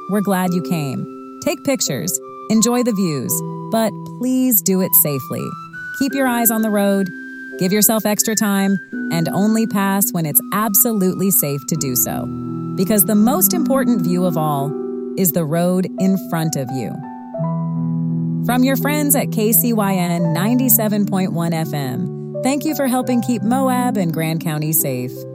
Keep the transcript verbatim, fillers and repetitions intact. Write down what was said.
we're glad you came. Take pictures, enjoy the views, but please do it safely. Keep your eyes on the road, give yourself extra time, and only pass when it's absolutely safe to do so. Because the most important view of all is the road in front of you. From your friends at K C Y N ninety-seven point one F M, thank you for helping keep Moab and Grand County safe.